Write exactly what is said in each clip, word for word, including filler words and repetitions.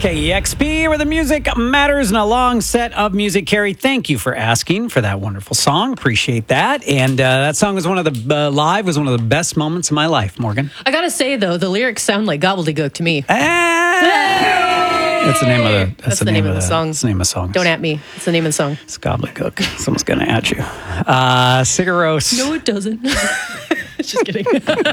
K E X P, where the music matters, and a long set of music. Carrie, thank you for asking for that wonderful song. Appreciate that. And uh, that song was one of the, uh, live was one of the best moments of my life, Morgan. I gotta say, though, the lyrics sound like gobbledygook to me. Hey! That's the name of the, that's That's the, the name, name of of the the song. That's the name of the song. Don't at me. It's the name of the song. It's gobbledygook. Someone's going to at you. Uh, Cigaros. No, it doesn't. Just kidding.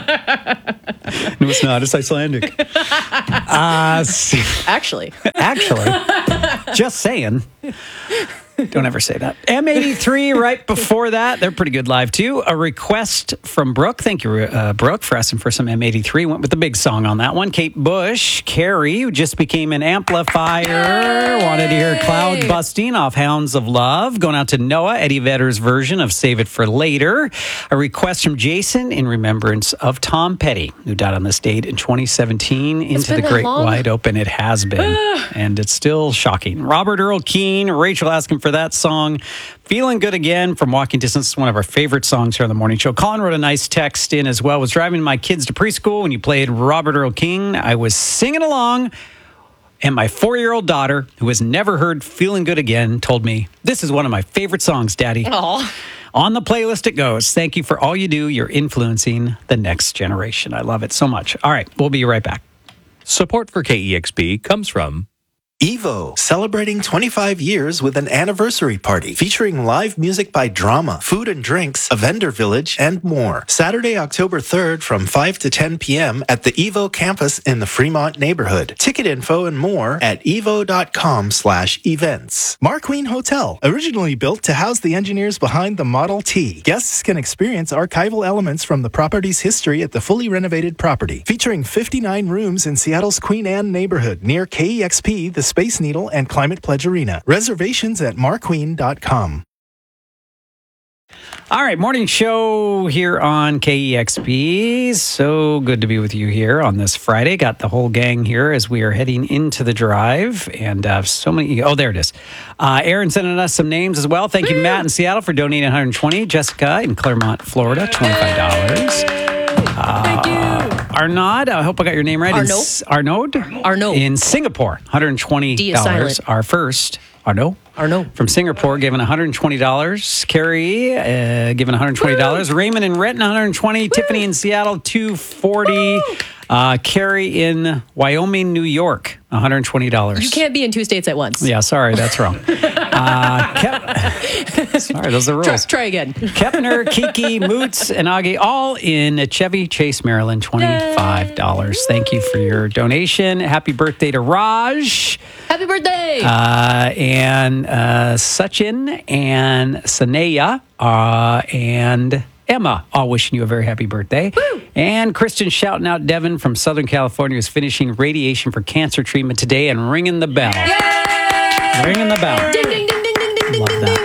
No, it's not. It's Icelandic. Uh, Actually. Actually. Just saying. Don't ever say that. M eighty-three right before that. They're pretty good live, too. A request from Brooke. Thank you, uh, Brooke, for asking for some M eighty-three. Went with the big song on that one. Kate Bush. Carrie, who just became an amplifier. Yay! Wanted to hear Cloud Busting off Hounds of Love. Going out to Noah, Eddie Vedder's version of Save It for Later. A request from Jason in remembrance of Tom Petty, who died on this date in twenty seventeen. It's Into the great long. wide open. It has been. And it's still shocking. Robert Earl Keen. Rachel asking for that song. Feeling Good Again from Walking Distance. It's one of our favorite songs here on the morning show. Colin wrote a nice text in as well. Was driving my kids to preschool when you played Robert Earl Keen. I was singing along, and my four-year-old daughter, who has never heard Feeling Good Again, told me, "This is one of my favorite songs, Daddy." Aw. On the playlist it goes. Thank you for all you do. You're influencing the next generation. I love it so much. All right, we'll be right back. Support for K E X P comes from Evo, celebrating twenty-five years with an anniversary party featuring live music by Drama, food and drinks, a vendor village, and more. Saturday, October third from five to ten p.m. at the Evo campus in the Fremont neighborhood. Ticket info and more at evo.com slash events. Marqueen Hotel, originally built to house the engineers behind the Model T. Guests can experience archival elements from the property's history at the fully renovated property. Featuring fifty-nine rooms in Seattle's Queen Anne neighborhood near K E X P, the Space Needle, and Climate Pledge Arena. Reservations at marqueen dot com. All right, morning show here on K E X P. So good to be with you here on this Friday. Got the whole gang here as we are heading into the drive. And uh, so many, oh, there it is. Uh, Aaron sending us some names as well. Thank you, Matt in Seattle, for donating one hundred twenty dollars. Jessica in Claremont, Florida, twenty-five dollars. Uh, Thank you. Arnaud, I hope I got your name right. Arnaud. Arnaud? Arnaud. In Singapore, one hundred twenty dollars. D is silent. Our first. Arnaud? Arnaud. From Singapore, given one hundred twenty dollars. Carrie, uh, given one hundred twenty dollars. Woo! Raymond in Renton, one hundred twenty dollars. Woo! Tiffany in Seattle, two hundred forty dollars. Uh, Carrie in Wyoming, New York, one hundred twenty dollars. You can't be in two states at once. Yeah, sorry, that's wrong. uh, Kep- sorry, those are the rules. Try, try again. Kepner, Kiki, Moots, and Augie, all in Chevy Chase, Maryland, twenty-five dollars. Yay. Thank you for your donation. Happy birthday to Raj. Happy birthday. Uh, and uh, Sachin and Sanaya uh, and Emma, all wishing you a very happy birthday. Woo. And Kristen shouting out Devin from Southern California, who's finishing radiation for cancer treatment today and ringing the bell. Yay! Ringing the bell. Ding, ding, ding, ding, ding, ding, Love ding, that. ding.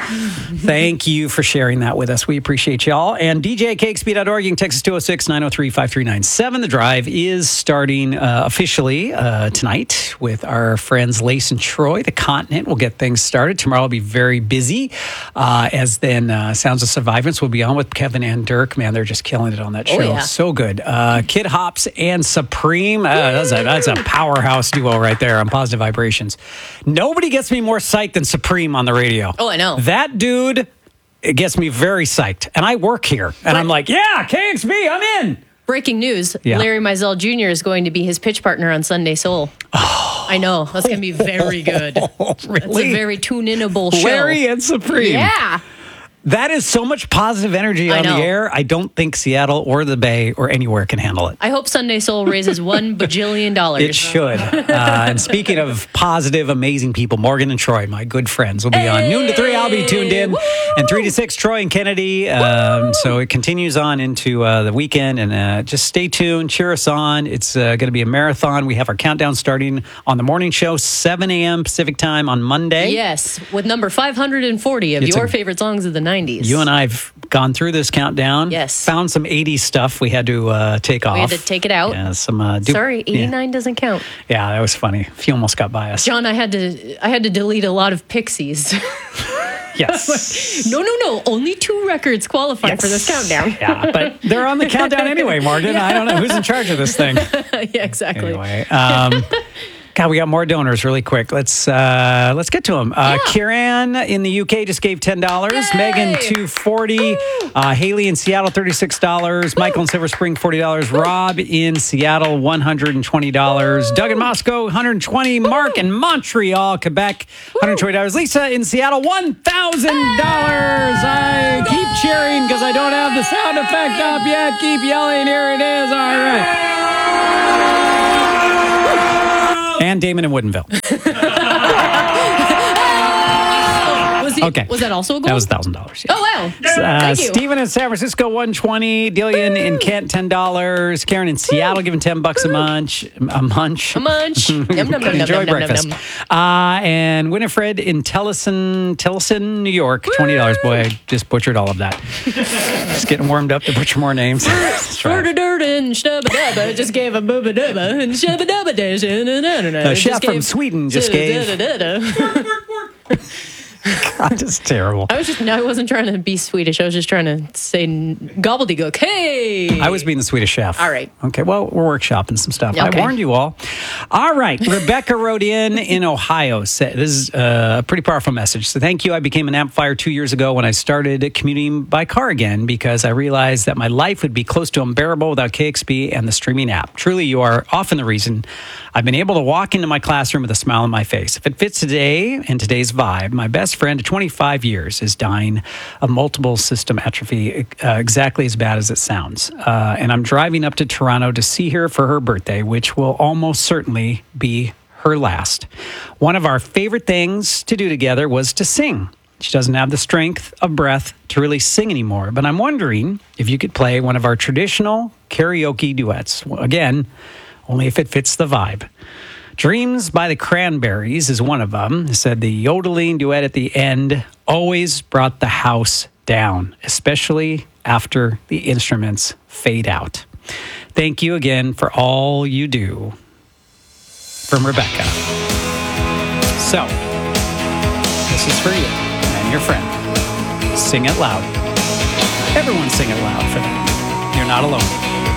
Thank you for sharing that with us. We appreciate y'all. And D J K X P dot org, you can text us two oh six, nine oh three, five three nine seven. The drive is starting uh, officially uh, tonight with our friends Lace and Troy. The Continent will get things started. Tomorrow will be very busy, uh, as then uh, Sounds of Survivance will be on with Kevin and Dirk. Man, they're just killing it on that show. Oh, yeah. So good. Uh, Kid Hops and Supreme. Uh, that's, a, that's a powerhouse duo right there on Positive Vibrations. Nobody gets me more psyched than Supreme on the radio. Oh, I know. That dude, it gets me very psyched. And I work here. And I'm like, yeah, K X B, I'm in. Breaking news. Yeah. Larry Mizell Junior is going to be his pitch partner on Sunday Soul. Oh. I know. That's going to be very good. Oh, really? It's a very tune-inable show. Larry and Supreme. Yeah. That is so much positive energy I on know. the air. I don't think Seattle or the Bay or anywhere can handle it. I hope Sunday Soul raises one bajillion dollars. It should. Uh, and speaking of positive, amazing people, Morgan and Troy, my good friends, will be on noon to three. I'll be tuned in. Woo! And three to six, Troy and Kennedy. Um, so it continues on into uh, the weekend. And uh, just stay tuned. Cheer us on. It's uh, going to be a marathon. We have our countdown starting on the morning show, seven a.m. Pacific time on Monday. Yes, with number five hundred forty of It's your a- favorite songs of the nineties. You and I have gone through this countdown. Yes. Found some eighties stuff we had to uh, take off. We had to take it out. Yeah, some. Uh, du- Sorry, yeah. eighty-nine doesn't count. Yeah, that was funny. A few almost got by us. John, I had to I had to delete a lot of Pixies. Yes. no, no, no. Only two records qualify Yes. for this countdown. Yeah, but they're on the countdown anyway, Morgan. I don't know who's in charge of this thing. Yeah, exactly. Anyway, um, Yeah, we got more donors really quick. Let's uh, let's get to them. Uh, Yeah. Kieran in the U K just gave ten dollars. Yay! Megan two forty. Uh, Haley in Seattle thirty six dollars. Michael in Silver Spring forty dollars. Rob in Seattle one hundred and twenty dollars. Doug in Moscow one hundred and twenty. Mark in Montreal, Quebec one hundred and twenty dollars. Lisa in Seattle one thousand dollars. I keep cheering because I don't have the sound effect up yet. Keep yelling. Here it is. All right. And Damon in Woodinville. Was, he, Okay. was that also a goal? That was one thousand dollars. Oh, wow. Uh, Thank you. Stephen in San Francisco, one hundred twenty. Dillian in Kent, ten dollars. Karen in Seattle, giving ten bucks a munch. A munch. A munch. Yum, nom, nom, nom, Enjoy nom, nom, breakfast. nom. Uh, and Winifred in Tellison, Tillison, New York, twenty dollars. Boy, I just butchered all of that. Just getting warmed up to butcher more names. Let's try it. Dirt and shabba dabba just gave a booba dubba and shabba dabba dash and The chef from Sweden just gave. God, this is terrible. I was just, no, I wasn't trying to be Swedish. I was just trying to say gobbledygook. Hey! I was being the Swedish chef. All right. Okay, well, we're workshopping some stuff. I Okay. warned you all. All right. Rebecca wrote in in Ohio. Said, this is a pretty powerful message. So thank you. I became an amplifier two years ago when I started commuting by car again because I realized that my life would be close to unbearable without K X P and the streaming app. Truly, you are often the reason I've been able to walk into my classroom with a smile on my face. If it fits today and today's vibe, my best friend of twenty-five years is dying of multiple system atrophy, uh, exactly as bad as it sounds. Uh, and I'm driving up to Toronto to see her for her birthday, which will almost certainly be her last. One of our favorite things to do together was to sing. She doesn't have the strength of breath to really sing anymore, but I'm wondering if you could play one of our traditional karaoke duets. Well, again, only if it fits the vibe. Dreams by the Cranberries is one of them. It said the yodeling duet at the end always brought the house down, especially after the instruments fade out. Thank you again for all you do. From Rebecca. So, this is for you and your friend. Sing it loud. Everyone sing it loud for them. You're not alone.